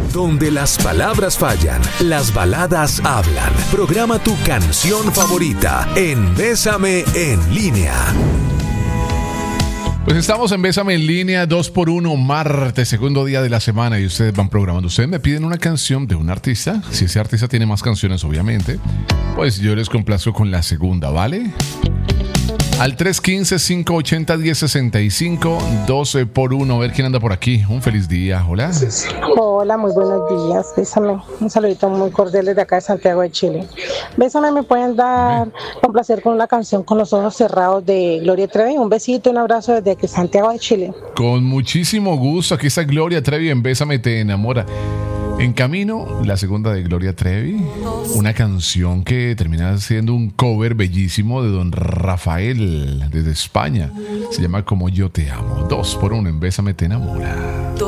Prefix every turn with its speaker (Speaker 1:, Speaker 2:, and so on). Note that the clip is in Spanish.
Speaker 1: Donde las palabras fallan, las baladas hablan. Programa tu canción favorita en Bésame en Línea.
Speaker 2: Pues estamos en Bésame en Línea, 2x1, martes, segundo día de la semana, y ustedes van programando. Ustedes me piden una canción de un artista. Si ese artista tiene más canciones, obviamente, pues yo les complazco con la segunda, ¿vale? Al 315-580-1065, 12x1. A ver quién anda por aquí. Un feliz día. Hola.
Speaker 3: Hola, muy buenos días. Bésame. Un saludito muy cordial desde acá de Santiago de Chile. Bésame, me pueden dar un placer con una canción Con los ojos cerrados de Gloria Trevi. Un besito, un abrazo desde aquí, Santiago de Chile.
Speaker 2: Con muchísimo gusto. Aquí está Gloria Trevi en Bésame te enamora. En camino, la segunda de Gloria Trevi, una canción que termina siendo un cover bellísimo de don Rafael desde España. Se llama Como yo te amo. 2x1 en Bésame te enamora.